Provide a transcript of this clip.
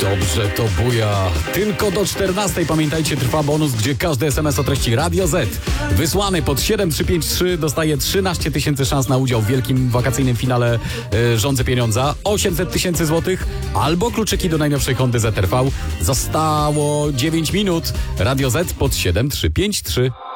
Dobrze to buja. Tylko do 14 pamiętajcie, trwa bonus, gdzie każdy SMS o treści Radio Z wysłany pod 7353 dostaje 13 000 szans na udział w wielkim wakacyjnym finale Rządzy Pieniądza. 800 000 złotych albo kluczyki do najnowszej Hondy ZR-V. Zostało 9 minut. Radio Z pod 7353.